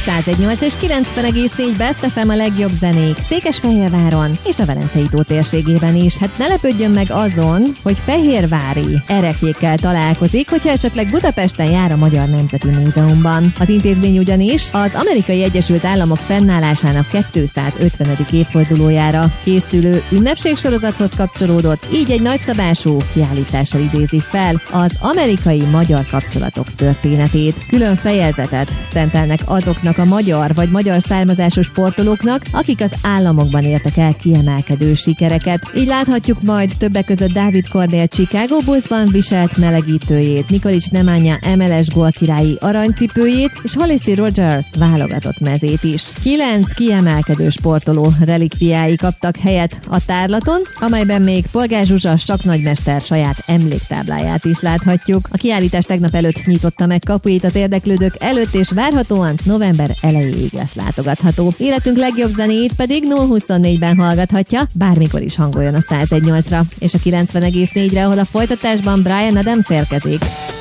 118 és 90,4 Best FM a legjobb zenék Székesfehérváron és a Velencei tó térségében is. Hát ne lepődjön meg azon, hogy fehérvári ereklyékkel találkozik, hogyha esetleg Budapesten jár a Magyar Nemzeti Múzeumban. Az intézmény ugyanis az Amerikai Egyesült Államok fennállásának 250. évfordulójára készülő ünnepségsorozathoz kapcsolódott, így egy nagyszabású kiállítással idézi fel az amerikai-magyar kapcsolatok történetét. Külön fejezetet szentelnek azoknak a magyar vagy magyar származású sportolóknak, akik az államokban értek el kiemelkedő sikereket. Így láthatjuk majd többek között Dávid Kornél Chicago Bullsban viselt melegítőjét, Nikolics Nemanja MLS gólkirályi aranycipőjét és Hollister Roger válogatott mezét is. 9 kiemelkedő sportoló relikviái kaptak helyet a tárlaton, amelyben még Polgár Zsuzsa sakknagymester saját emléktábláját is láthatjuk. A kiállítás tegnap előtt nyitotta meg kapuit az érdeklődők előtt, és várhatóan november elejéig lesz látogatható. Életünk legjobb zenéjét pedig 024-ben hallgathatja, bármikor is hangoljon a 118-ra és a 90,4-re, ahol a folytatásban Bryan Adams érkezik.